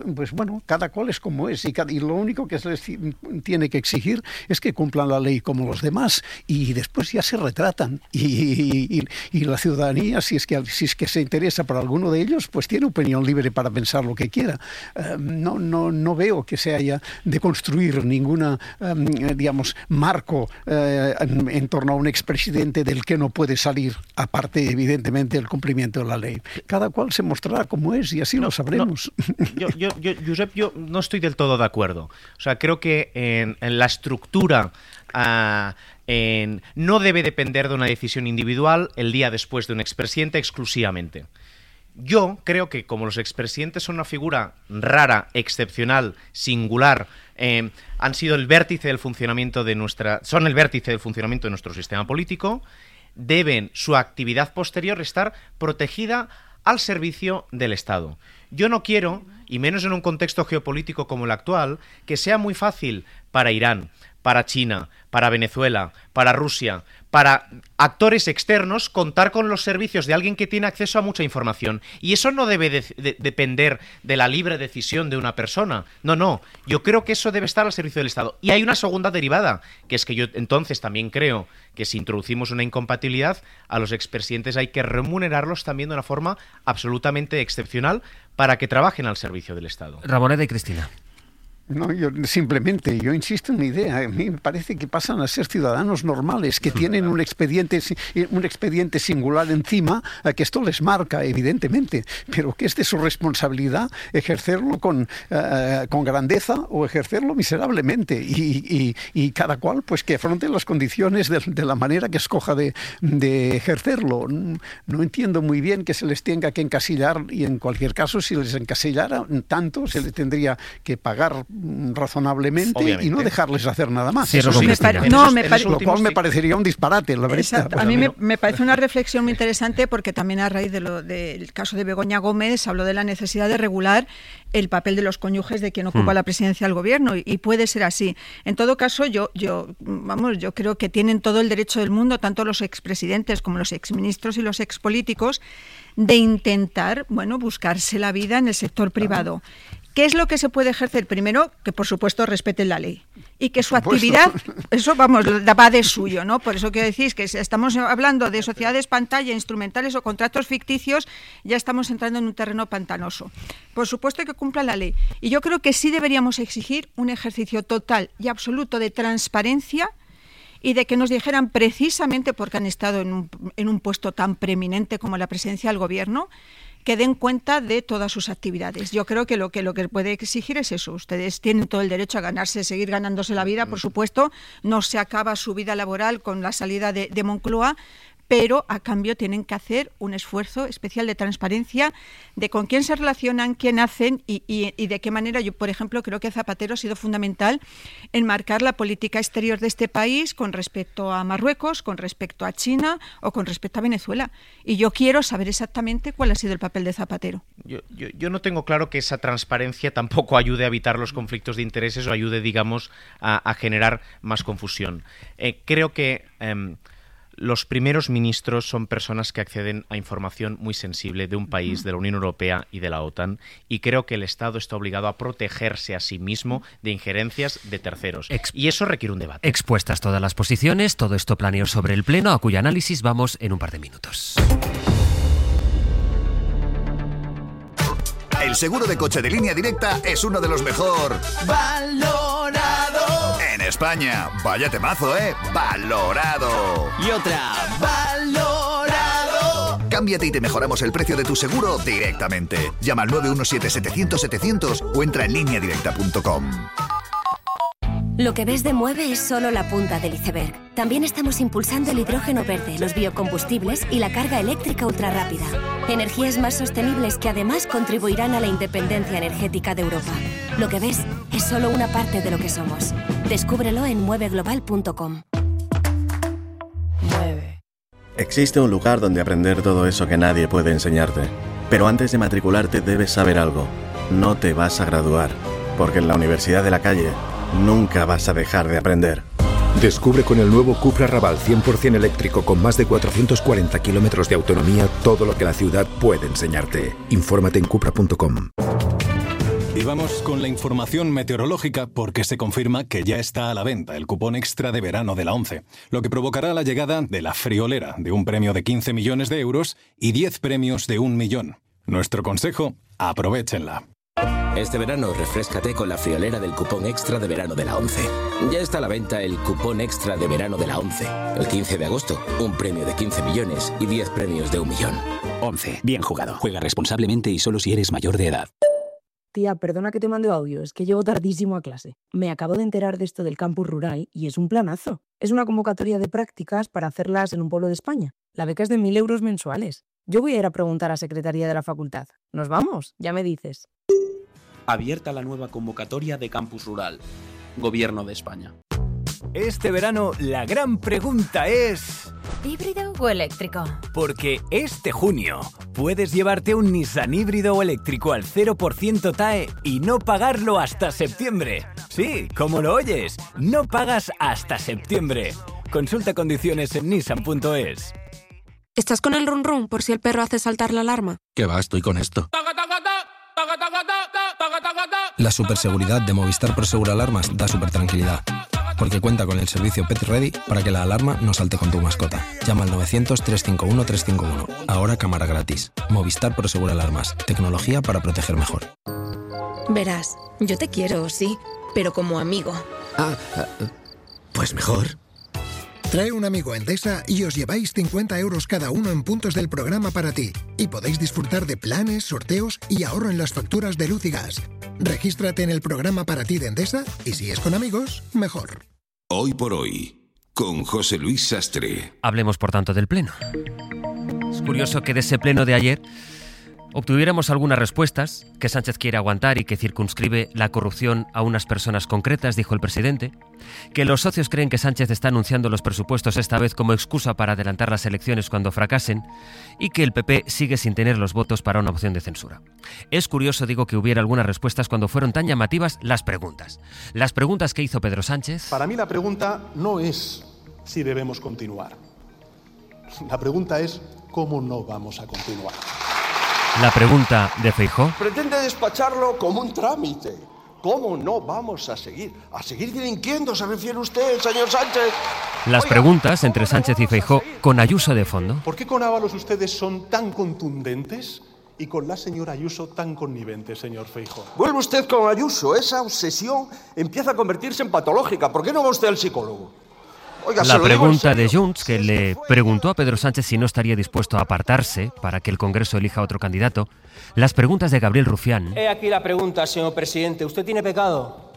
Pues bueno, cada cual es como es y lo único que se les tiene que exigir es que cumplan la ley como los demás y después ya se retratan y la ciudadanía, si es que se interesa por alguno de ellos, pues tiene opinión libre para pensar lo que quiera. No veo que se haya de construir ninguna, marco en torno a un expresidente del que no puede salir, aparte evidentemente del cumplimiento de la ley. Cada cual se mostrará como es y así lo sabremos. Josep, yo no estoy del todo de acuerdo. O sea, creo que en la estructura no debe depender de una decisión individual el día después de un expresidente exclusivamente. Yo creo que como los expresidentes son una figura rara, excepcional, singular, han sido el vértice del funcionamiento de nuestro sistema político, deben su actividad posterior estar protegida al servicio del Estado. Yo no quiero, y menos en un contexto geopolítico como el actual, que sea muy fácil para Irán, para China, para Venezuela, para Rusia, para actores externos, contar con los servicios de alguien que tiene acceso a mucha información. Y eso no debe depender de la libre decisión de una persona. No. Yo creo que eso debe estar al servicio del Estado. Y hay una segunda derivada, que es que yo entonces también creo que si introducimos una incompatibilidad, a los expresidentes hay que remunerarlos también de una forma absolutamente excepcional para que trabajen al servicio del Estado. Ramoneda y Cristina. No, yo insisto en una idea. A mí me parece que pasan a ser ciudadanos normales, que tienen un expediente singular encima, que esto les marca, evidentemente, pero que es de su responsabilidad ejercerlo con grandeza o ejercerlo miserablemente. Y cada cual, pues, que afronte las condiciones de la manera que escoja de ejercerlo. No entiendo muy bien que se les tenga que encasillar, y en cualquier caso, si les encasillara tanto, se les tendría que pagar razonablemente. Obviamente. Y no dejarles hacer nada más. Lo cual me parecería un disparate, la verdad. A mí me parece una reflexión muy interesante, porque también a raíz del caso de Begoña Gómez habló de la necesidad de regular el papel de los cónyuges de quien ocupa la presidencia del gobierno, y puede ser así. En todo caso, yo creo que tienen todo el derecho del mundo, tanto los expresidentes como los exministros y los expolíticos, de intentar, buscarse la vida en el sector privado. ¿Qué es lo que se puede ejercer? Primero, que por supuesto respeten la ley y que su actividad, eso va de suyo, ¿no? Por eso quiero decir que si estamos hablando de sociedades pantalla, instrumentales o contratos ficticios, ya estamos entrando en un terreno pantanoso. Por supuesto que cumpla la ley. Y yo creo que sí deberíamos exigir un ejercicio total y absoluto de transparencia, y de que nos dijeran precisamente, porque han estado en un puesto tan preeminente como la presidencia del gobierno, que den cuenta de todas sus actividades. Yo creo que lo que puede exigir es eso. Ustedes tienen todo el derecho a seguir ganándose la vida, por supuesto. No se acaba su vida laboral con la salida de Moncloa, pero a cambio tienen que hacer un esfuerzo especial de transparencia de con quién se relacionan, quién hacen y de qué manera. Yo, por ejemplo, creo que Zapatero ha sido fundamental en marcar la política exterior de este país con respecto a Marruecos, con respecto a China o con respecto a Venezuela. Y yo quiero saber exactamente cuál ha sido el papel de Zapatero. Yo no tengo claro que esa transparencia tampoco ayude a evitar los conflictos de intereses o ayude, digamos, a generar más confusión. Creo que los primeros ministros son personas que acceden a información muy sensible de un país, de la Unión Europea y de la OTAN, y creo que el Estado está obligado a protegerse a sí mismo de injerencias de terceros. Y eso requiere un debate. Expuestas todas las posiciones, todo esto planeado sobre el Pleno, a cuyo análisis vamos en un par de minutos. El seguro de coche de Línea Directa es uno de los mejor valorado en España. Vaya temazo, ¿eh? Valorado. Y otra, valorado. Cámbiate y te mejoramos el precio de tu seguro directamente. Llama al 917-700-700 o entra en lineadirecta.com. Lo que ves de Mueve es solo la punta del iceberg. También estamos impulsando el hidrógeno verde, los biocombustibles y la carga eléctrica ultrarrápida. Energías más sostenibles que además contribuirán a la independencia energética de Europa. Lo que ves es solo una parte de lo que somos. Descúbrelo en mueveglobal.com. Existe un lugar donde aprender todo eso que nadie puede enseñarte. Pero antes de matricularte debes saber algo. No te vas a graduar, porque en la Universidad de la Calle nunca vas a dejar de aprender. Descubre con el nuevo Cupra Raval 100% eléctrico con más de 440 kilómetros de autonomía todo lo que la ciudad puede enseñarte. Infórmate en cupra.com. Y vamos con la información meteorológica porque se confirma que ya está a la venta el cupón extra de verano de la ONCE, lo que provocará la llegada de la friolera de un premio de 15 millones de euros y 10 premios de 1 millón. Nuestro consejo, aprovéchenla. Este verano refréscate con la friolera del cupón extra de verano de la ONCE. Ya está a la venta el cupón extra de verano de la ONCE. El 15 de agosto, un premio de 15 millones y 10 premios de 1 millón. ONCE, bien jugado. Juega responsablemente y solo si eres mayor de edad. Tía, perdona que te mande audio, es que llego tardísimo a clase. Me acabo de enterar de esto del campus rural y es un planazo. Es una convocatoria de prácticas para hacerlas en un pueblo de España. La beca es de 1.000 euros mensuales. Yo voy a ir a preguntar a Secretaría de la Facultad. ¿Nos vamos? Ya me dices. Abierta la nueva convocatoria de campus rural. Gobierno de España. Este verano la gran pregunta es... ¿híbrido o eléctrico? Porque este junio puedes llevarte un Nissan híbrido o eléctrico al 0% TAE y no pagarlo hasta septiembre. Sí, como lo oyes, no pagas hasta septiembre. Consulta condiciones en nissan.es. ¿Estás con el run run por si el perro hace saltar la alarma? ¿Qué va? Estoy con esto. La superseguridad de Movistar Prosegur Alarmas da supertranquilidad, porque cuenta con el servicio Pet Ready para que la alarma no salte con tu mascota. Llama al 900-351-351. Ahora cámara gratis. Movistar Prosegur Alarmas. Tecnología para proteger mejor. Verás, yo te quiero, sí, pero como amigo. Pues mejor. Trae un amigo a Endesa y os lleváis 50 euros cada uno en puntos del programa para ti. Y podéis disfrutar de planes, sorteos y ahorro en las facturas de luz y gas. Regístrate en el programa para ti de Endesa y si es con amigos, mejor. Hoy por hoy, con José Luis Sastre. Hablemos, por tanto, del pleno. Es curioso que de ese pleno de ayer obtuviéramos algunas respuestas que Sánchez quiere aguantar y que circunscribe la corrupción a unas personas concretas, dijo el presidente, que los socios creen que Sánchez está anunciando los presupuestos esta vez como excusa para adelantar las elecciones cuando fracasen y que el PP sigue sin tener los votos para una moción de censura. Es curioso, digo, que hubiera algunas respuestas cuando fueron tan llamativas las preguntas. Las preguntas que hizo Pedro Sánchez. Para mí la pregunta no es si debemos continuar. La pregunta es cómo no vamos a continuar. La pregunta de Feijóo. Pretende despacharlo como un trámite. ¿Cómo no vamos a seguir? ¿A seguir delinquiendo se refiere usted, señor Sánchez? Las preguntas entre Sánchez y Feijóo con Ayuso de fondo. ¿Por qué con Ábalos ustedes son tan contundentes y con la señora Ayuso tan conniventes, señor Feijóo? Vuelve usted con Ayuso. Esa obsesión empieza a convertirse en patológica. ¿Por qué no va usted al psicólogo? Oiga, la pregunta de Junts, que le preguntó a Pedro Sánchez si no estaría dispuesto a apartarse para que el Congreso elija otro candidato. Las preguntas de Gabriel Rufián. He aquí la pregunta, señor presidente. ¿Usted tiene pecado?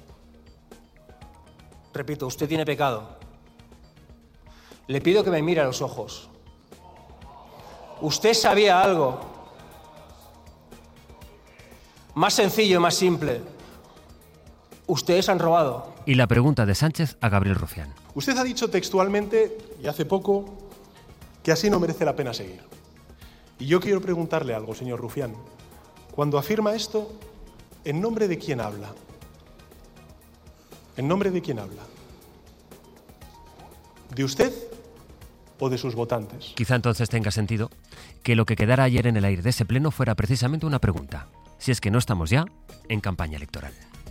Repito, ¿usted tiene pecado? Le pido que me mire a los ojos. ¿Usted sabía algo? Más sencillo y más simple. Ustedes han robado. Y la pregunta de Sánchez a Gabriel Rufián. Usted ha dicho textualmente, y hace poco, que así no merece la pena seguir. Y yo quiero preguntarle algo, señor Rufián. Cuando afirma esto, ¿en nombre de quién habla? ¿En nombre de quién habla? ¿De usted o de sus votantes? Quizá entonces tenga sentido que lo que quedara ayer en el aire de ese pleno fuera precisamente una pregunta. Si es que no estamos ya en campaña electoral.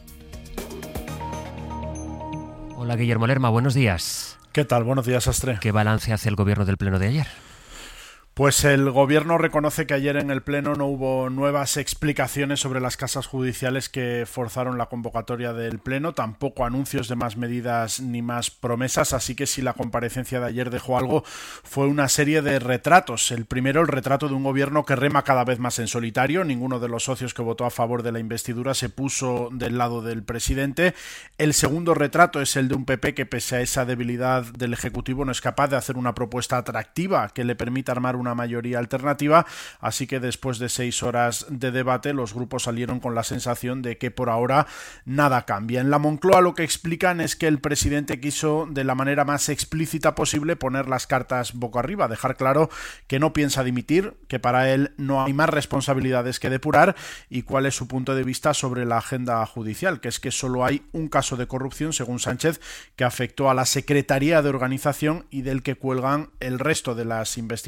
Hola, Guillermo Lerma, buenos días. ¿Qué tal? Buenos días, Sastre. ¿Qué balance hace el gobierno del pleno de ayer? Pues el gobierno reconoce que ayer en el pleno no hubo nuevas explicaciones sobre las casas judiciales que forzaron la convocatoria del pleno, tampoco anuncios de más medidas ni más promesas, así que si la comparecencia de ayer dejó algo fue una serie de retratos. El primero, el retrato de un gobierno que rema cada vez más en solitario. Ninguno de los socios que votó a favor de la investidura se puso del lado del presidente. El segundo retrato es el de un PP que, pese a esa debilidad del Ejecutivo, no es capaz de hacer una propuesta atractiva que le permita armar una mayoría alternativa, así que después de 6 horas de debate los grupos salieron con la sensación de que por ahora nada cambia. En la Moncloa lo que explican es que el presidente quiso de la manera más explícita posible poner las cartas boca arriba, dejar claro que no piensa dimitir, que para él no hay más responsabilidades que depurar y cuál es su punto de vista sobre la agenda judicial, que es que solo hay un caso de corrupción, según Sánchez, que afectó a la Secretaría de Organización y del que cuelgan el resto de las investigaciones.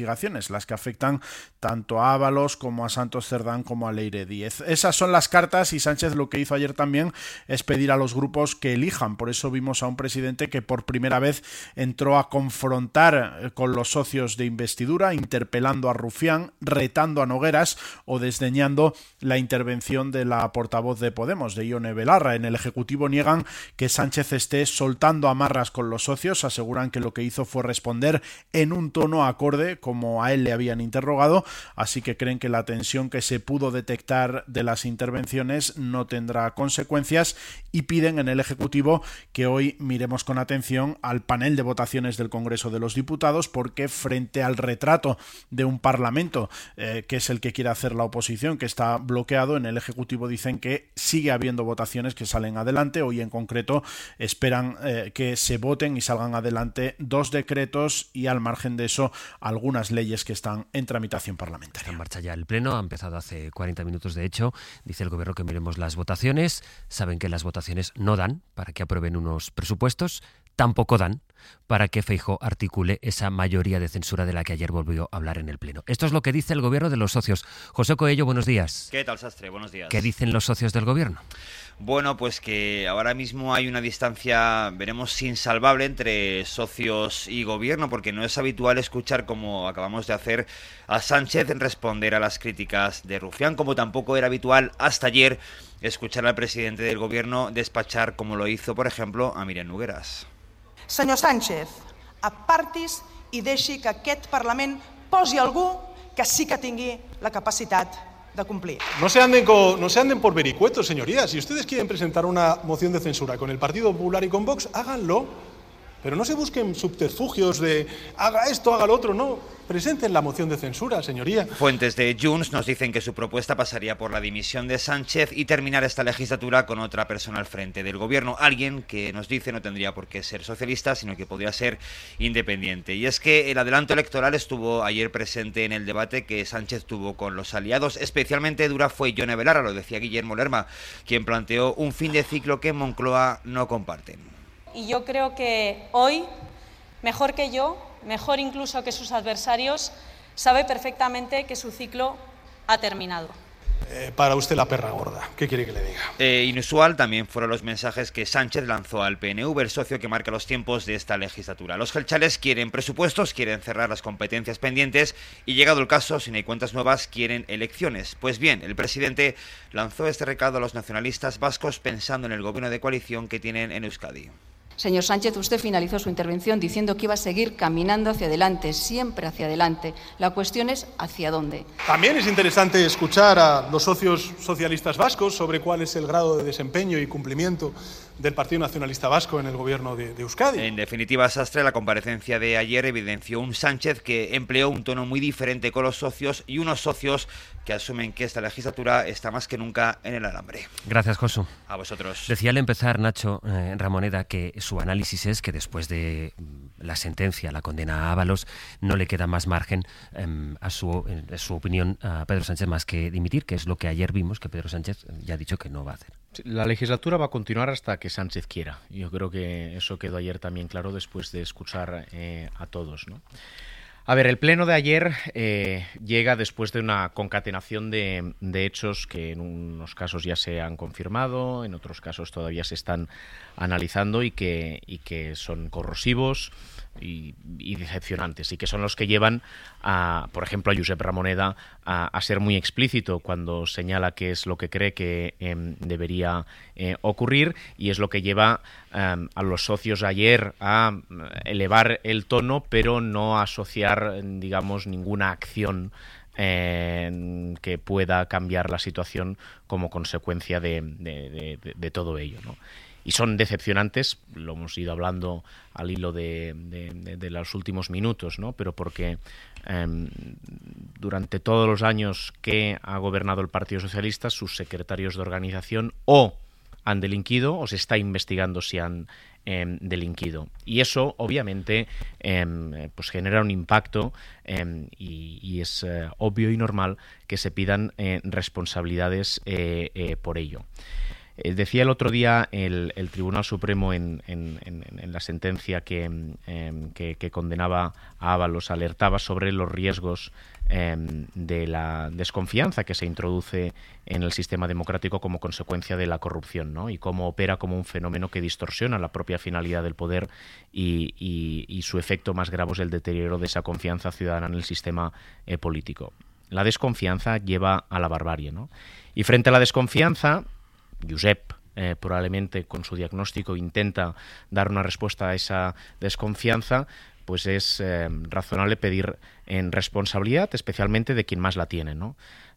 cuestiones, las que afectan tanto a Ábalos como a Santos Cerdán como a Leire Díez. Esas son las cartas, y Sánchez lo que hizo ayer también es pedir a los grupos que elijan. Por eso vimos a un presidente que por primera vez entró a confrontar con los socios de investidura, interpelando a Rufián, retando a Nogueras o desdeñando la intervención de la portavoz de Podemos, de Ione Belarra. En el Ejecutivo niegan que Sánchez esté soltando amarras con los socios, aseguran que lo que hizo fue responder en un tono acorde como a él le habían interrogado, así que creen que la tensión que se pudo detectar de las intervenciones no tendrá consecuencias y piden en el Ejecutivo que hoy miremos con atención al panel de votaciones del Congreso de los Diputados, porque frente al retrato de un Parlamento que es el que quiere hacer la oposición, que está bloqueado, en el Ejecutivo dicen que sigue habiendo votaciones que salen adelante. Hoy en concreto esperan que se voten y salgan adelante 2 decretos y, al margen de eso, algunas leyes que están en tramitación parlamentaria. Está en marcha ya el Pleno, ha empezado hace 40 minutos de hecho. Dice el Gobierno que miremos las votaciones. Saben que las votaciones no dan para que aprueben unos presupuestos, tampoco dan para que Feijóo articule esa mayoría de censura de la que ayer volvió a hablar en el Pleno. Esto es lo que dice el Gobierno de los socios. José Coello, buenos días. ¿Qué tal, Sastre? Buenos días. ¿Qué dicen los socios del Gobierno? Bueno, pues que ahora mismo hay una distancia, veremos, insalvable entre socios y Gobierno, porque no es habitual escuchar, como acabamos de hacer, a Sánchez responder a las críticas de Rufián, como tampoco era habitual hasta ayer escuchar al presidente del Gobierno despachar, como lo hizo, por ejemplo, a Míriam Nogueras. Senyor Sánchez, apartis i deixi que aquest Parlament posi algú que sí que tingui la capacitat de cumplir. No se anden por vericuetos, señorías. Si ustedes quieren presentar una moción de censura con el Partido Popular y con Vox, háganlo. Pero no se busquen subterfugios de haga esto, haga lo otro, no. Presenten la moción de censura, señoría. Fuentes de Junts nos dicen que su propuesta pasaría por la dimisión de Sánchez y terminar esta legislatura con otra persona al frente del Gobierno. Alguien que nos dice no tendría por qué ser socialista, sino que podría ser independiente. Y es que el adelanto electoral estuvo ayer presente en el debate que Sánchez tuvo con los aliados. Especialmente dura fue Ione Belarra, lo decía Guillermo Lerma, quien planteó un fin de ciclo que en Moncloa no comparten. Y yo creo que hoy, mejor que yo, mejor incluso que sus adversarios, sabe perfectamente que su ciclo ha terminado. Para usted la perra gorda, ¿qué quiere que le diga? Inusual también fueron los mensajes que Sánchez lanzó al PNV, el socio que marca los tiempos de esta legislatura. Los gelchales quieren presupuestos, quieren cerrar las competencias pendientes y, llegado el caso, si no hay cuentas nuevas, quieren elecciones. Pues bien, el presidente lanzó este recado a los nacionalistas vascos pensando en el gobierno de coalición que tienen en Euskadi. Señor Sánchez, usted finalizó su intervención diciendo que iba a seguir caminando hacia adelante, siempre hacia adelante. La cuestión es ¿hacia dónde? También es interesante escuchar a los socios socialistas vascos sobre cuál es el grado de desempeño y cumplimiento del Partido Nacionalista Vasco en el gobierno de Euskadi. En definitiva, Sastre, la comparecencia de ayer evidenció un Sánchez que empleó un tono muy diferente con los socios y unos socios que asumen que esta legislatura está más que nunca en el alambre. Gracias, Josu. A vosotros. Decía al empezar, Nacho Ramoneda, que su análisis es que después de la sentencia, la condena a Ábalos, no le queda más margen en su opinión a Pedro Sánchez más que dimitir, que es lo que ayer vimos que Pedro Sánchez ya ha dicho que no va a hacer. La legislatura va a continuar hasta que Sánchez quiera. Yo creo que eso quedó ayer también claro después de escuchar a todos, ¿no? A ver, el pleno de ayer llega después de una concatenación de hechos que en unos casos ya se han confirmado, en otros casos todavía se están analizando y que son corrosivos y decepcionantes, y que son los que llevan por ejemplo, a Josep Ramoneda a ser muy explícito cuando señala qué es lo que cree que debería ocurrir, y es lo que lleva a los socios ayer a elevar el tono, pero no a asociar, digamos, ninguna acción que pueda cambiar la situación como consecuencia de todo ello, ¿no? Y son decepcionantes, lo hemos ido hablando al hilo de los últimos minutos, ¿no? Pero porque durante todos los años que ha gobernado el Partido Socialista, sus secretarios de organización o han delinquido o se está investigando si han delinquido. Y eso, obviamente, pues genera un impacto y es obvio y normal que se pidan responsabilidades por ello. Decía el otro día el Tribunal Supremo en la sentencia que condenaba a Ábalos, alertaba sobre los riesgos de la desconfianza que se introduce en el sistema democrático como consecuencia de la corrupción, ¿no? Y cómo opera como un fenómeno que distorsiona la propia finalidad del poder y su efecto más grave es el deterioro de esa confianza ciudadana en el sistema político. La desconfianza lleva a la barbarie, ¿no? Y frente a la desconfianza, Josep probablemente con su diagnóstico intenta dar una respuesta a esa desconfianza, pues es razonable pedir en responsabilidad, especialmente de quien más la tiene, ¿no?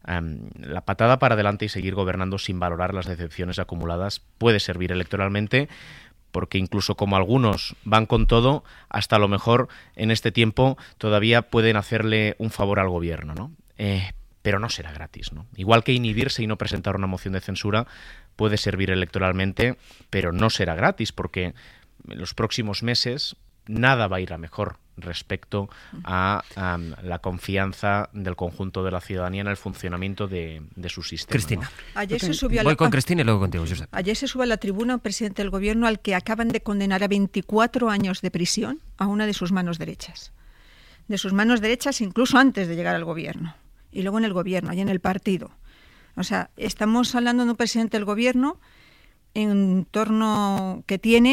La patada para adelante y seguir gobernando sin valorar las decepciones acumuladas puede servir electoralmente, porque incluso como algunos van con todo, hasta a lo mejor en este tiempo todavía pueden hacerle un favor al gobierno, ¿no? Pero no será gratis, ¿no? Igual que inhibirse y no presentar una moción de censura puede servir electoralmente, pero no será gratis, porque en los próximos meses nada va a ir a mejor respecto a la confianza del conjunto de la ciudadanía en el funcionamiento de su sistema. Cristina. ¿No? Ayer se subió Voy con Cristina y luego contigo, Josep. Ayer se sube a la tribuna un presidente del gobierno al que acaban de condenar a 24 años de prisión a una de sus manos derechas. De sus manos derechas incluso antes de llegar al gobierno. Y luego en el gobierno, y en el partido. O sea, estamos hablando de un presidente del gobierno en torno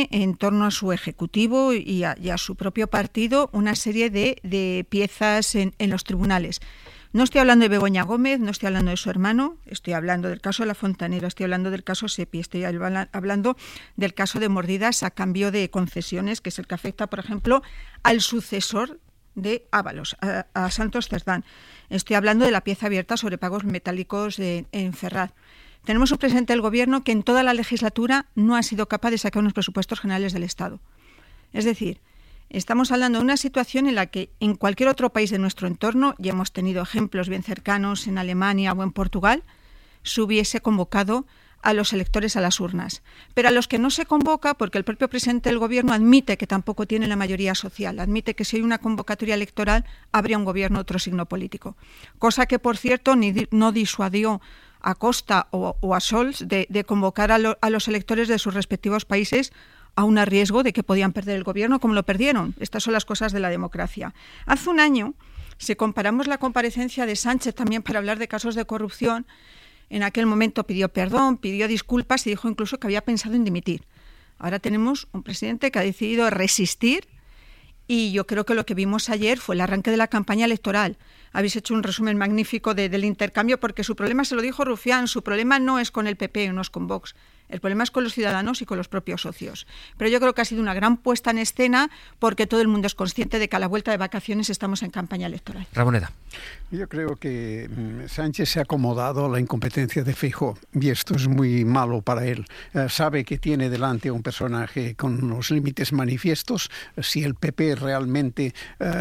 a su ejecutivo y a su propio partido una serie de piezas en los tribunales. No estoy hablando de Begoña Gómez, no estoy hablando de su hermano, estoy hablando del caso de La Fontanera, estoy hablando del caso Sepi, estoy hablando del caso de mordidas a cambio de concesiones, que es el que afecta, por ejemplo, al sucesor de Ábalos, a Santos Cerdán. Estoy hablando de la pieza abierta sobre pagos metálicos en Ferraz. Tenemos un presidente del gobierno que en toda la legislatura no ha sido capaz de sacar unos presupuestos generales del Estado. Es decir, estamos hablando de una situación en la que en cualquier otro país de nuestro entorno, ya hemos tenido ejemplos bien cercanos en Alemania o en Portugal, se hubiese convocado a los electores a las urnas. Pero a los que no se convoca, porque el propio presidente del gobierno admite que tampoco tiene la mayoría social, admite que si hay una convocatoria electoral habría un gobierno de otro signo político. Cosa que, por cierto, no disuadió a Costa o a Scholz de convocar a los electores de sus respectivos países a un riesgo de que podían perder el gobierno, como lo perdieron. Estas son las cosas de la democracia. Hace un año, si comparamos la comparecencia de Sánchez también para hablar de casos de corrupción, en aquel momento pidió perdón, pidió disculpas y dijo incluso que había pensado en dimitir. Ahora tenemos un presidente que ha decidido resistir y yo creo que lo que vimos ayer fue el arranque de la campaña electoral. Habéis hecho un resumen magnífico del intercambio, porque su problema, se lo dijo Rufián, su problema no es con el PP, no es con Vox. El problema es con los ciudadanos y con los propios socios. Pero yo creo que ha sido una gran puesta en escena, porque todo el mundo es consciente de que a la vuelta de vacaciones estamos en campaña electoral. Ramoneda. Yo creo que Sánchez se ha acomodado a la incompetencia de Feijóo, y esto es muy malo para él. Sabe que tiene delante a un personaje con los límites manifiestos. Si el PP realmente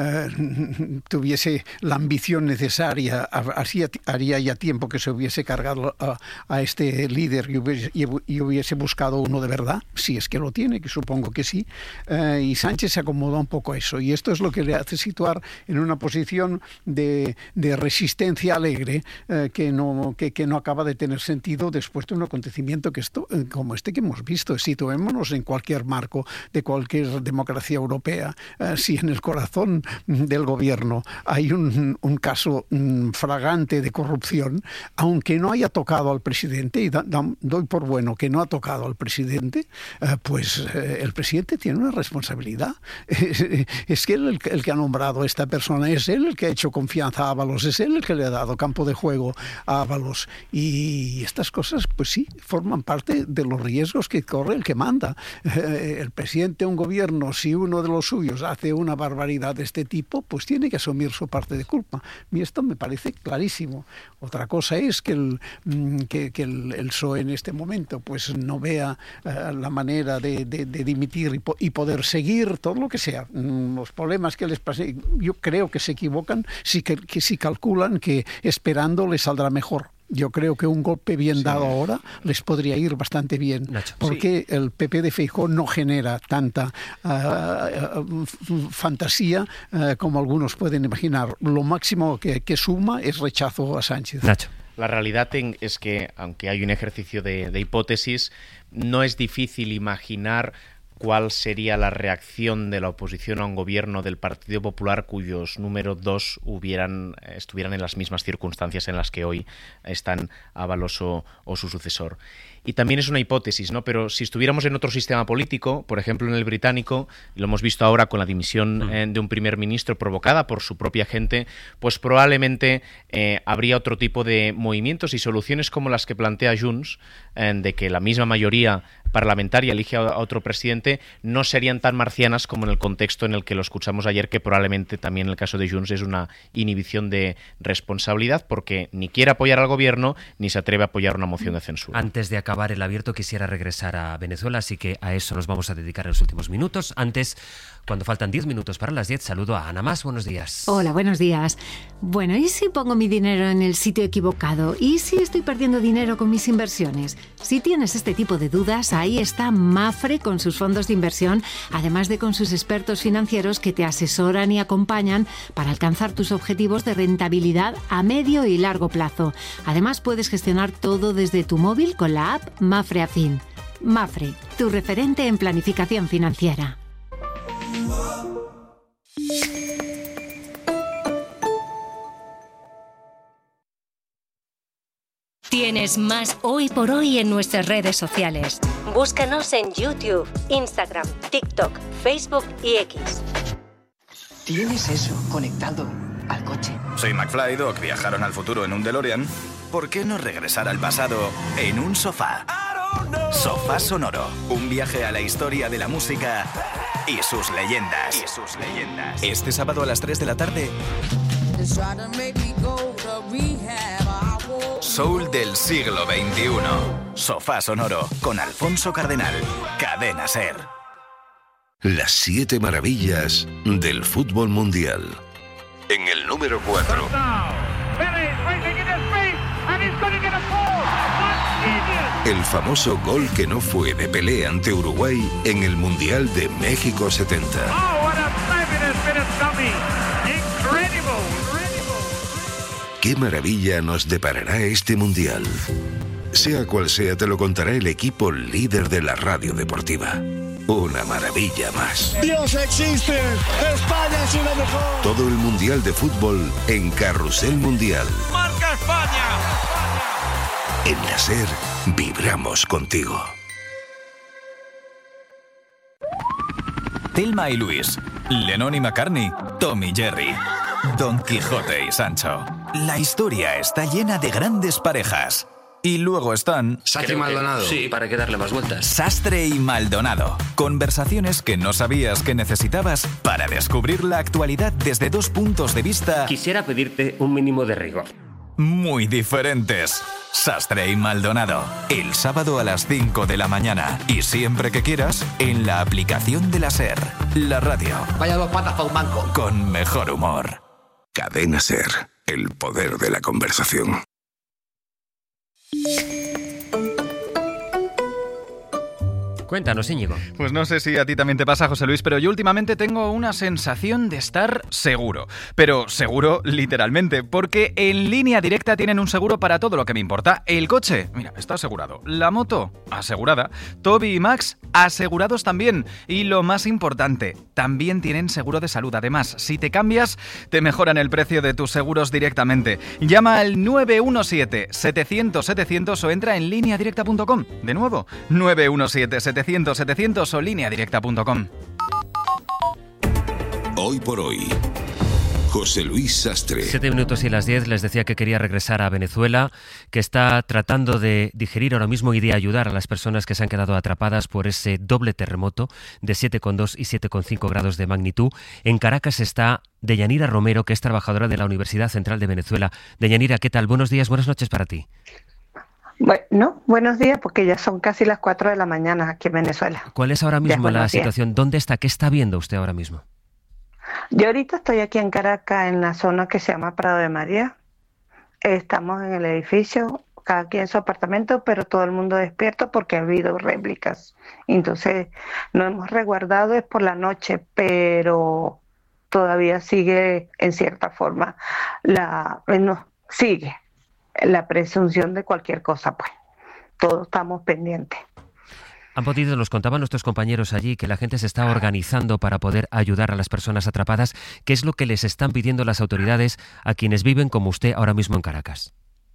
tuviese la ambición necesaria, haría ya tiempo que se hubiese cargado a este líder y hubiese buscado uno de verdad, si es que lo tiene, que supongo que sí, y Sánchez se acomoda un poco a eso, y esto es lo que le hace situar en una posición de resistencia alegre que no acaba de tener sentido después de un acontecimiento como este que hemos visto. Situémonos en cualquier marco de cualquier democracia europea. Si en el corazón del gobierno hay un caso flagrante de corrupción, aunque no haya tocado al presidente, y doy por bueno que no ha tocado al presidente, pues el presidente tiene una responsabilidad. Es que él el que ha nombrado a esta persona, es él el que ha hecho confianza a Ábalos, es él el que le ha dado campo de juego a Ábalos, y estas cosas pues sí forman parte de los riesgos que corre el que manda. El presidente de un gobierno, si uno de los suyos hace una barbaridad de este tipo, pues tiene que asumir su parte de culpa, y esto me parece clarísimo. Otra cosa es que el PSOE en este momento pues no vea la manera de dimitir y poder seguir todo lo que sea. Los problemas que les pase, yo creo que se equivocan si calculan que esperando les saldrá mejor. Yo creo que un golpe bien dado ahora les podría ir bastante bien, Nacho, porque el PP de Feijóo no genera tanta fantasía como algunos pueden imaginar. Lo máximo que suma es rechazo a Sánchez. Nacho. La realidad es que, aunque hay un ejercicio de hipótesis, no es difícil imaginar cuál sería la reacción de la oposición a un gobierno del Partido Popular cuyos número 2 estuvieran en las mismas circunstancias en las que hoy están Ábalos o su sucesor. Y también es una hipótesis, ¿no? Pero si estuviéramos en otro sistema político, por ejemplo en el británico, lo hemos visto ahora con la dimisión de un primer ministro provocada por su propia gente, pues probablemente habría otro tipo de movimientos y soluciones como las que plantea Junts, de que la misma mayoría parlamentaria elige a otro presidente, no serían tan marcianas como en el contexto en el que lo escuchamos ayer, que probablemente también en el caso de Junts es una inhibición de responsabilidad, porque ni quiere apoyar al gobierno ni se atreve a apoyar una moción de censura. Antes de acabar el abierto, quisiera regresar a Venezuela, así que a eso nos vamos a dedicar en los últimos minutos. Antes, cuando faltan 10 minutos para las 10, saludo a Ana Mas. Buenos días. Hola, buenos días. Bueno, ¿y si pongo mi dinero en el sitio equivocado? ¿Y si estoy perdiendo dinero con mis inversiones? Si tienes este tipo de dudas, ahí está Mapfre con sus fondos de inversión, además de con sus expertos financieros que te asesoran y acompañan para alcanzar tus objetivos de rentabilidad a medio y largo plazo. Además, puedes gestionar todo desde tu móvil con la app Mapfre Afin. Mapfre, tu referente en planificación financiera. Tienes más Hoy por Hoy en nuestras redes sociales. Búscanos en YouTube, Instagram, TikTok, Facebook y X. ¿Tienes eso conectado al coche? Soy McFly, Doc viajaron al futuro en un DeLorean. ¿Por qué no regresar al pasado en un sofá? Sofá Sonoro, un viaje a la historia de la música y sus leyendas. Este sábado a las 3 de la tarde, Soul del siglo XXI. Sofá Sonoro con Alfonso Cardenal. Cadena SER. Las 7 maravillas del fútbol mundial. En el número 4. El famoso gol que no fue de Pelé ante Uruguay en el Mundial de México 70. ¿Qué maravilla nos deparará este Mundial? Sea cual sea, te lo contará el equipo líder de la radio deportiva. Una maravilla más. ¡Dios existe! ¡España es una mejor! Todo el Mundial de Fútbol en Carrusel Mundial. ¡Marca España! En la SER, vibramos contigo. Thelma y Luis, Lennon y McCartney, Tom y Jerry, Don Quijote y Sancho. La historia está llena de grandes parejas. Y luego están... Sastre y Maldonado. Sí, para que darle más vueltas. Sastre y Maldonado. Conversaciones que no sabías que necesitabas para descubrir la actualidad desde 2 puntos de vista... Quisiera pedirte un mínimo de rigor. Muy diferentes. Sastre y Maldonado. El sábado a las 5 de la mañana. Y siempre que quieras, en la aplicación de la SER. La radio. Vaya 2 patas para un banco. Con mejor humor. Cadena SER. El poder de la conversación. Cuéntanos, Íñigo. Pues no sé si a ti también te pasa, José Luis, pero yo últimamente tengo una sensación de estar seguro. Pero seguro literalmente, porque en Línea Directa tienen un seguro para todo lo que me importa. El coche, mira, está asegurado. La moto, asegurada. Toby y Max, asegurados también. Y lo más importante, también tienen seguro de salud. Además, si te cambias, te mejoran el precio de tus seguros directamente. Llama al 917-700-700 o entra en lineadirecta.com. De nuevo, 917-700-700 o lineadirecta.com. Hoy por hoy, José Luis Sastre. 7 minutos y las 10, les decía que quería regresar a Venezuela, que está tratando de digerir ahora mismo y de ayudar a las personas que se han quedado atrapadas por ese doble terremoto de 7,2 y 7,5 grados de magnitud. En Caracas está Deyanira Romero, que es trabajadora de la Universidad Central de Venezuela. Deyanira, ¿qué tal? Buenos días, buenas noches para ti. Bueno, buenos días, porque ya son casi las 4 de la mañana aquí en Venezuela. ¿Cuál es ahora mismo la situación? ¿Dónde está? ¿Qué está viendo usted ahora mismo? Yo ahorita estoy aquí en Caracas, en la zona que se llama Prado de María. Estamos en el edificio, cada quien en su apartamento, pero todo el mundo despierto porque ha habido réplicas. Entonces, no hemos resguardado, es por la noche, pero todavía sigue en cierta forma. Sigue. la presunción de cualquier cosa, pues. Todos estamos pendientes. Nos contaban nuestros compañeros allí, que la gente se está organizando para poder ayudar a las personas atrapadas. ¿Qué es lo que les están pidiendo las autoridades a quienes viven como usted ahora mismo en Caracas?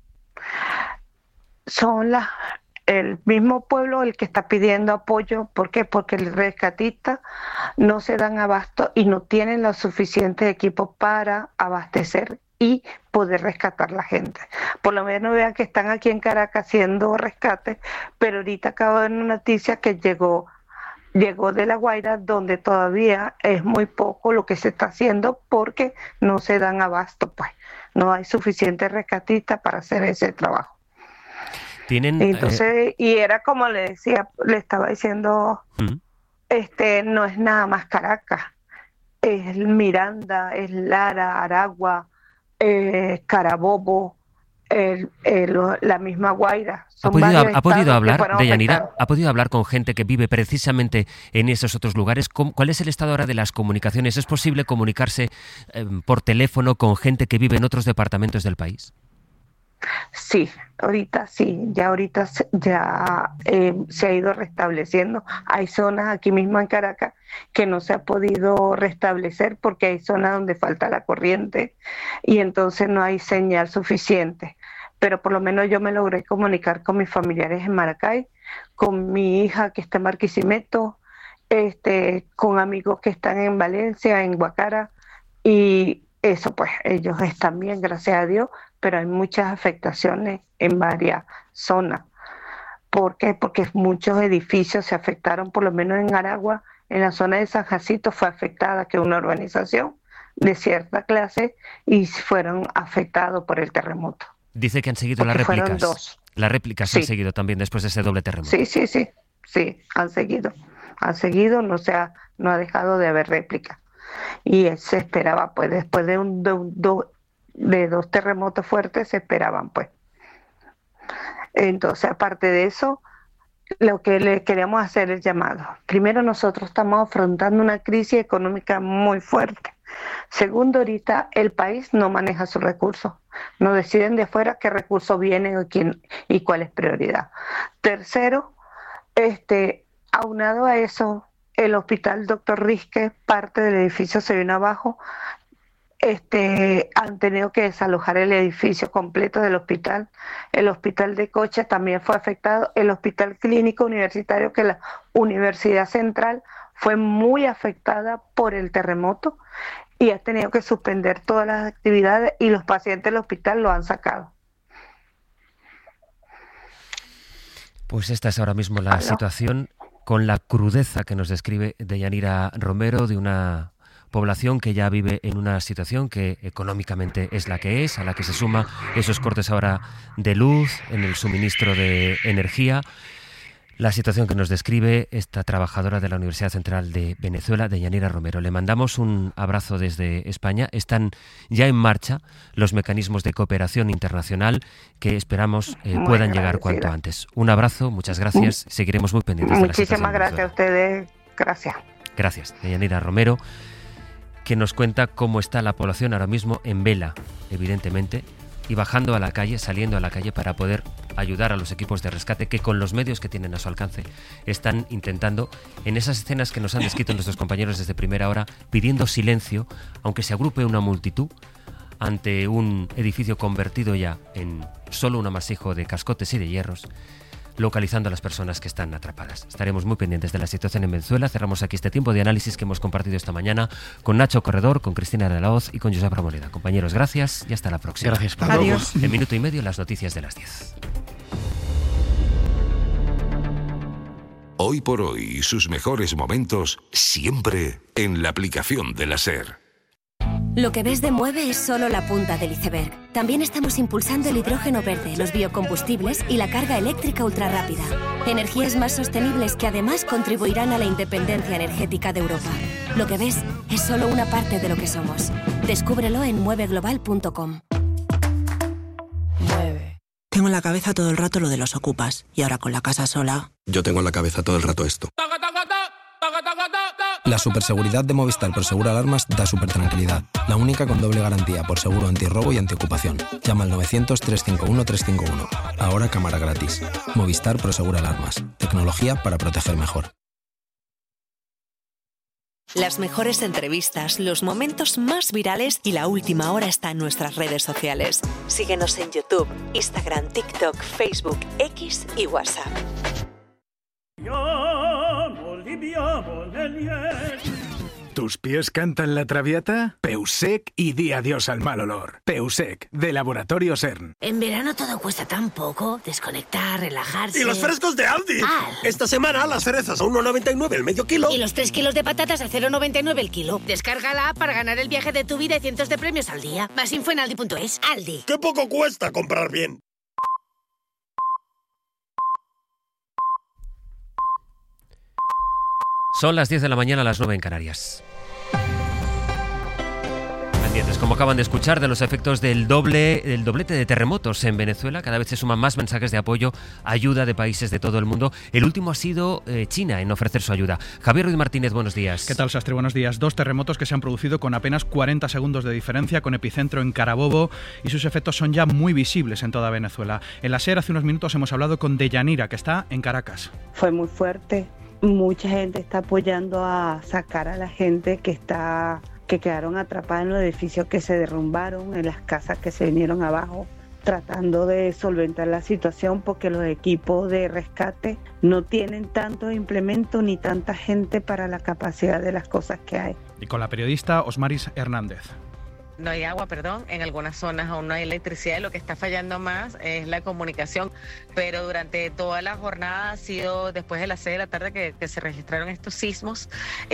Son el mismo pueblo el que está pidiendo apoyo. ¿Por qué? Porque los rescatistas no se dan abasto y no tienen los suficientes equipos para abastecer y poder rescatar a la gente. Por lo menos vean que están aquí en Caracas haciendo rescates, pero ahorita acabo de ver una noticia que llegó de La Guaira, donde todavía es muy poco lo que se está haciendo porque no se dan abasto, pues no hay suficientes rescatistas para hacer ese trabajo. Entonces, y era como le estaba diciendo, no es nada más Caracas, es Miranda, es Lara, Aragua, Carabobo, la misma Guaira. ¿Ha podido hablar, Deyanira? ¿Ha podido hablar con gente que vive precisamente en esos otros lugares? ¿Cuál es el estado ahora de las comunicaciones? ¿Es posible comunicarse por teléfono con gente que vive en otros departamentos del país? Sí, ahorita se ha ido restableciendo. Hay zonas aquí mismo en Caracas que no se ha podido restablecer porque hay zonas donde falta la corriente y entonces no hay señal suficiente. Pero por lo menos yo me logré comunicar con mis familiares en Maracay, con mi hija que está en Barquisimeto, con amigos que están en Valencia, en Guacara, y eso pues ellos están bien, gracias a Dios, pero hay muchas afectaciones en varias zonas. ¿Por qué? Porque muchos edificios se afectaron, por lo menos en Aragua, en la zona de San Jacinto fue afectada, que es una urbanización de cierta clase, y fueron afectados por el terremoto. Dice que han seguido las réplicas. Fueron 2. Las réplicas han seguido también después de ese doble terremoto. Sí, han seguido, no ha dejado de haber réplicas. Y se esperaba, pues, después de dos terremotos fuertes, se esperaban, pues. Entonces, aparte de eso, lo que le queremos hacer es llamado. Primero, nosotros estamos afrontando una crisis económica muy fuerte. Segundo, ahorita el país no maneja sus recursos. No deciden de afuera qué recursos vienen y cuál es prioridad. Tercero, aunado a eso, el hospital Dr. Risque, parte del edificio se vino abajo. Han tenido que desalojar el edificio completo del hospital. El hospital de Cocha también fue afectado. El hospital clínico universitario, que la Universidad Central fue muy afectada por el terremoto y ha tenido que suspender todas las actividades y los pacientes del hospital lo han sacado. Pues esta es ahora mismo la situación, con la crudeza que nos describe Deyanira Romero, de una población que ya vive en una situación que económicamente es la que es, a la que se suma esos cortes ahora de luz, en el suministro de energía. La situación que nos describe esta trabajadora de la Universidad Central de Venezuela, Deyanira Romero. Le mandamos un abrazo desde España. Están ya en marcha los mecanismos de cooperación internacional que esperamos puedan llegar cuanto antes. Un abrazo, muchas gracias. Seguiremos muy pendientes de la situación. Muchísimas gracias a ustedes. Gracias. Gracias, Deyanira Romero, que nos cuenta cómo está la población ahora mismo en vela, evidentemente, y bajando a la calle, saliendo a la calle para poder ayudar a los equipos de rescate que con los medios que tienen a su alcance están intentando, en esas escenas que nos han descrito nuestros compañeros desde primera hora, pidiendo silencio, aunque se agrupe una multitud ante un edificio convertido ya en solo un amasijo de cascotes y de hierros, localizando a las personas que están atrapadas. Estaremos muy pendientes de la situación en Venezuela. Cerramos aquí este tiempo de análisis que hemos compartido esta mañana con Nacho Corredor, con Cristina de la Hoz y con Josep Ramoneda. Compañeros, gracias y hasta la próxima. Gracias, Pablo. Adiós. En minuto y medio, las noticias de las 10. Hoy por hoy, sus mejores momentos siempre en la aplicación de la SER. Lo que ves de Mueve es solo la punta del iceberg. También estamos impulsando el hidrógeno verde, los biocombustibles y la carga eléctrica ultrarrápida. Energías más sostenibles que además contribuirán a la independencia energética de Europa. Lo que ves es solo una parte de lo que somos. Descúbrelo en mueveglobal.com. Mueve. Tengo en la cabeza todo el rato lo de los ocupas. Y ahora con la casa sola... Yo tengo en la cabeza todo el rato esto. La superseguridad de Movistar Prosegur Alarmas da supertranquilidad. La única con doble garantía por seguro antirrobo y antiocupación. Llama al 900-351-351. Ahora cámara gratis. Movistar Prosegur Alarmas. Tecnología para proteger mejor. Las mejores entrevistas, los momentos más virales y la última hora está en nuestras redes sociales. Síguenos en YouTube, Instagram, TikTok, Facebook, X y WhatsApp. ¿Tus pies cantan la traviata? Peusec y di adiós al mal olor. Peusec, de Laboratorio CERN. En verano todo cuesta tan poco. Desconectar, relajarse... ¡Y los frescos de Aldi! Esta semana las cerezas a 1,99 el medio kilo. Y los 3 kilos de patatas a 0,99 el kilo. Descarga la app para ganar el viaje de tu vida y cientos de premios al día. Más info en aldi.es. Aldi. ¡Qué poco cuesta comprar bien! Son las 10 de la mañana, las 9 en Canarias. Pendientes, como acaban de escuchar, de los efectos del doblete de terremotos en Venezuela. Cada vez se suman más mensajes de apoyo, ayuda de países de todo el mundo. El último ha sido China en ofrecer su ayuda. Javier Ruiz Martínez, buenos días. ¿Qué tal, Sastre? Buenos días. 2 terremotos que se han producido con apenas 40 segundos de diferencia, con epicentro en Carabobo, y sus efectos son ya muy visibles en toda Venezuela. En la SER hace unos minutos hemos hablado con Deyanira, que está en Caracas. Fue muy fuerte. Mucha gente está apoyando a sacar a la gente que quedaron atrapadas en los edificios que se derrumbaron, en las casas que se vinieron abajo, tratando de solventar la situación porque los equipos de rescate no tienen tantos implementos ni tanta gente para la capacidad de las cosas que hay. Y con la periodista Osmaris Hernández. No hay agua, en algunas zonas aún no hay electricidad, y lo que está fallando más es la comunicación, pero durante toda la jornada ha sido después de las 6 de la tarde que se registraron estos sismos,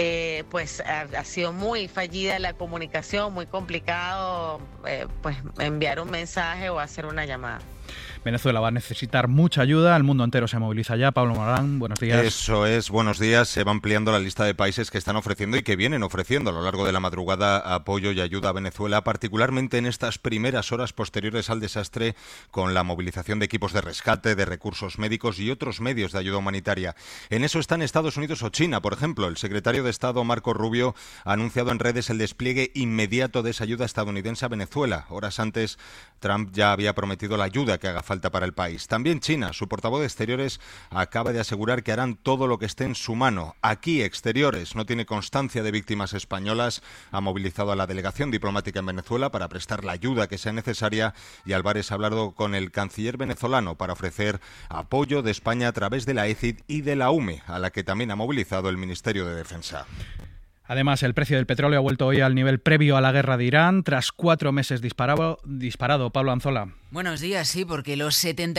pues ha sido muy fallida la comunicación, muy complicado pues enviar un mensaje o hacer una llamada. Venezuela va a necesitar mucha ayuda, el mundo entero se moviliza ya. Pablo Morán, buenos días. Eso es, buenos días. Se va ampliando la lista de países que están ofreciendo y que vienen ofreciendo a lo largo de la madrugada apoyo y ayuda a Venezuela, particularmente en estas primeras horas posteriores al desastre, con la movilización de equipos de rescate, de recursos médicos y otros medios de ayuda humanitaria. En eso están Estados Unidos o China, por ejemplo. El secretario de Estado, Marco Rubio, ha anunciado en redes el despliegue inmediato de esa ayuda estadounidense a Venezuela. Horas antes, Trump ya había prometido la ayuda que haga falta para el país. También China, su portavoz de Exteriores, acaba de asegurar que harán todo lo que esté en su mano. Aquí, Exteriores no tiene constancia de víctimas españolas, ha movilizado a la delegación diplomática en Venezuela para prestar la ayuda que sea necesaria, y Álvarez ha hablado con el canciller venezolano para ofrecer apoyo de España a través de la ECID y de la UME, a la que también ha movilizado el Ministerio de Defensa. Además, el precio del petróleo ha vuelto hoy al nivel previo a la guerra de Irán, tras 4 meses disparado. Pablo Anzola. Buenos días, sí, porque los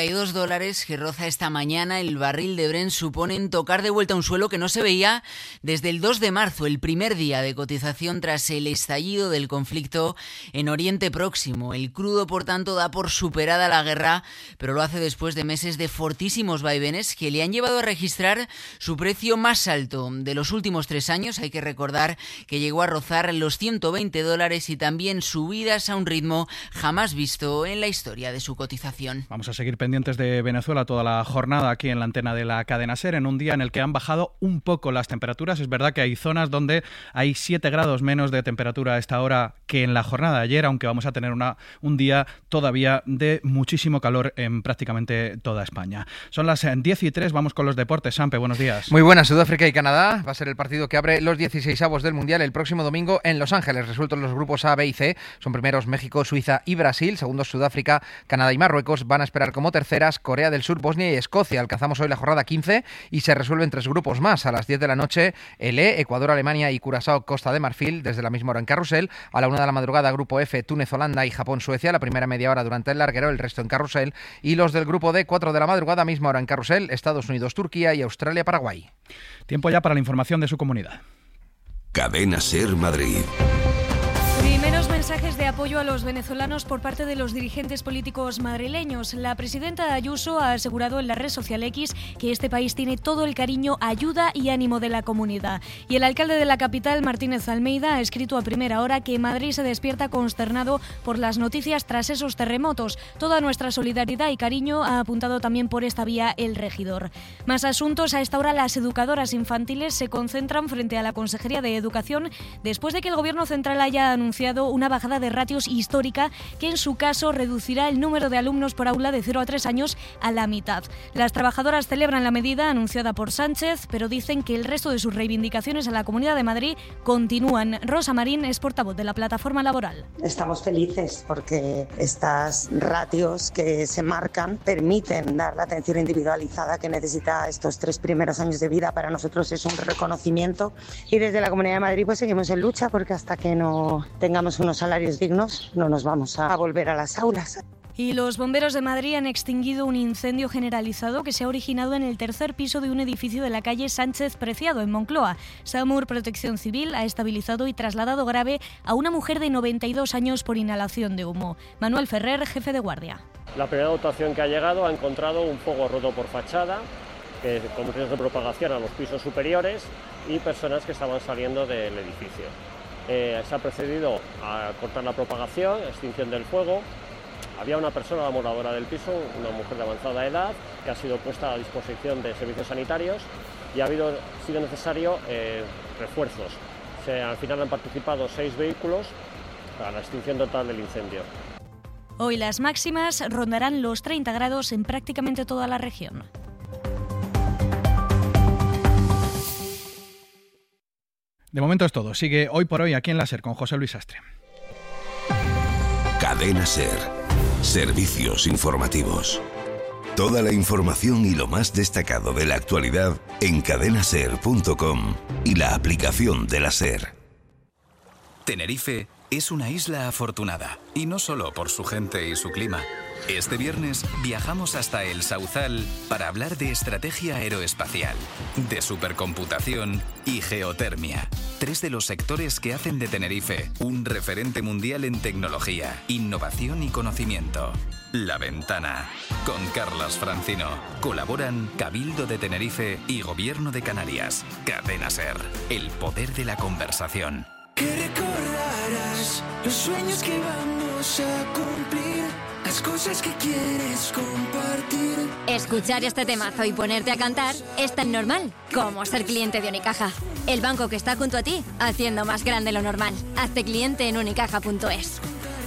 $72 que roza esta mañana el barril de Brent suponen tocar de vuelta un suelo que no se veía desde el 2 de marzo, el primer día de cotización tras el estallido del conflicto en Oriente Próximo. El crudo, por tanto, da por superada la guerra, pero lo hace después de meses de fortísimos vaivenes que le han llevado a registrar su precio más alto de los últimos 3 años. Hay que recordar que llegó a rozar los $120 y también subidas a un ritmo jamás visto en la historia de su cotización. Vamos a seguir pendientes de Venezuela toda la jornada aquí en la antena de la cadena SER, en un día en el que han bajado un poco las temperaturas. Es verdad que hay zonas donde hay 7 grados menos de temperatura a esta hora que en la jornada de ayer, aunque vamos a tener un día todavía de muchísimo calor en prácticamente toda España. Son las 10:03, vamos con los deportes. Sampe, buenos días. Muy buenas. Sudáfrica y Canadá va a ser el partido que abre los 16avos del Mundial el próximo domingo en Los Ángeles. Resueltos los grupos A, B y C. Son primeros México, Suiza y Brasil. Segundos Sudáfrica, Canadá y Marruecos. Van a esperar como terceras Corea del Sur, Bosnia y Escocia. Alcanzamos hoy la jornada 15 y se resuelven 3 grupos más. A las 10 de la noche, el E, Ecuador, Alemania y Curazao, Costa de Marfil, desde la misma hora en Carrusel. A la 1 de la madrugada, grupo F, Túnez, Holanda y Japón, Suecia. La primera media hora durante el larguero, el resto en Carrusel. Y los del grupo D, 4 de la madrugada, misma hora en Carrusel, Estados Unidos, Turquía y Australia, Paraguay. Tiempo ya para la información de su comunidad. Cadena SER Madrid. Dime Primeros mensajes de apoyo a los venezolanos por parte de los dirigentes políticos madrileños. La presidenta Ayuso ha asegurado en la red social X que este país tiene todo el cariño, ayuda y ánimo de la comunidad. Y el alcalde de la capital, Martínez Almeida, ha escrito a primera hora que Madrid se despierta consternado por las noticias tras esos terremotos. Toda nuestra solidaridad y cariño, ha apuntado también por esta vía el regidor. Más asuntos. A esta hora las educadoras infantiles se concentran frente a la Consejería de Educación después de que el Gobierno central haya anunciado una bajada de ratios histórica que en su caso reducirá el número de alumnos por aula de 0 a 3 años a la mitad. Las trabajadoras celebran la medida anunciada por Sánchez, pero dicen que el resto de sus reivindicaciones a la Comunidad de Madrid continúan. Rosa Marín es portavoz de la plataforma laboral. Estamos felices porque estas ratios que se marcan permiten dar la atención individualizada que necesita estos 3 primeros años de vida. Para nosotros es un reconocimiento y desde la Comunidad de Madrid pues seguimos en lucha porque hasta que no tengamos unos salarios dignos no nos vamos a volver a las aulas. Y los bomberos de Madrid han extinguido un incendio generalizado que se ha originado en el 3er piso de un edificio de la calle Sánchez Preciado, en Moncloa. SAMUR Protección Civil ha estabilizado y trasladado grave a una mujer de 92 años por inhalación de humo. Manuel Ferrer, jefe de guardia. La primera dotación que ha llegado ha encontrado un fuego roto por fachada, con riesgo de propagación a los pisos superiores y personas que estaban saliendo del edificio. Se ha procedido a cortar la propagación, extinción del fuego. Había una persona, la moradora del piso, una mujer de avanzada edad, que ha sido puesta a disposición de servicios sanitarios y ha sido necesario refuerzos. Al final han participado 6 vehículos para la extinción total del incendio. Hoy las máximas rondarán los 30 grados en prácticamente toda la región. De momento es todo. Sigue Hoy por Hoy aquí en la SER con José Luis Sastre. Cadena SER. Servicios informativos. Toda la información y lo más destacado de la actualidad en cadenaser.com y la aplicación de la SER. Tenerife es una isla afortunada, y no solo por su gente y su clima. Este viernes viajamos hasta el Sauzal para hablar de estrategia aeroespacial, de supercomputación y geotermia. 3 de los sectores que hacen de Tenerife un referente mundial en tecnología, innovación y conocimiento. La Ventana, con Carlas Francino. Colaboran Cabildo de Tenerife y Gobierno de Canarias. Cadena SER, el poder de la conversación. Que recordarás los sueños que vamos a cumplir, las cosas que quieres compartir. Escuchar este temazo y ponerte a cantar es tan normal como ser cliente de Unicaja. El banco que está junto a ti, haciendo más grande lo normal. Hazte cliente en unicaja.es.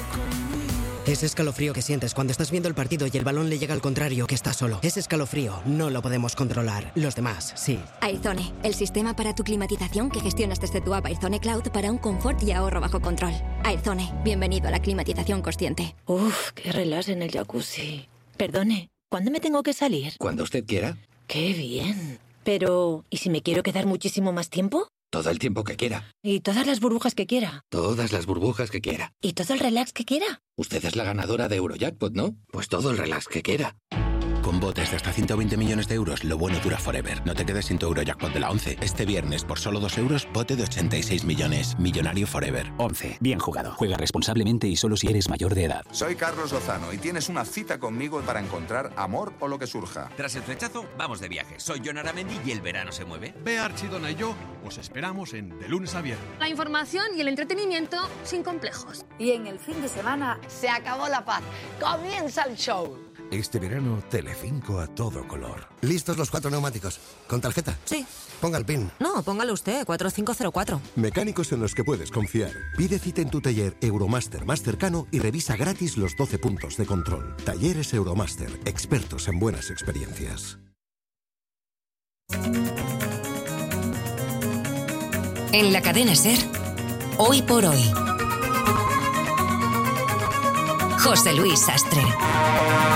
Ese escalofrío que sientes cuando estás viendo el partido y el balón le llega al contrario, que estás solo. Ese escalofrío no lo podemos controlar. Los demás, sí. Airzone, el sistema para tu climatización que gestionas desde tu app Airzone Cloud para un confort y ahorro bajo control. Airzone, bienvenido a la climatización consciente. Uf, qué relax en el jacuzzi. Perdone, ¿cuándo me tengo que salir? Cuando usted quiera. ¡Qué bien! Pero, ¿y si me quiero quedar muchísimo más tiempo? Todo el tiempo que quiera. ¿Y todas las burbujas que quiera? Todas las burbujas que quiera. ¿Y todo el relax que quiera? Usted es la ganadora de Eurojackpot, ¿no? Pues todo el relax que quiera. Con botes de hasta 120 millones de euros, lo bueno dura forever. No te quedes sin tu Eurojackpot de la 11. Este viernes, por solo 2 euros, bote de 86 millones. Millonario forever. 11. Bien jugado. Juega responsablemente y solo si eres mayor de edad. Soy Carlos Lozano y tienes una cita conmigo para encontrar amor o lo que surja. Tras el flechazo, vamos de viaje. Soy Jon Aramendi y el verano se mueve. Bea Archidona y yo os esperamos en De Lunes a Viernes. La información y el entretenimiento sin complejos. Y en el fin de semana se acabó la paz. Comienza el show. Este verano, Telecinco a todo color. ¿Listos los 4 neumáticos? ¿Con tarjeta? Sí. Ponga el PIN. No, póngalo usted, 4504. Mecánicos en los que puedes confiar. Pide cita en tu taller Euromaster más cercano y revisa gratis los 12 puntos de control. Talleres Euromaster, expertos en buenas experiencias. En la cadena SER, Hoy por Hoy. José Luis Sastre.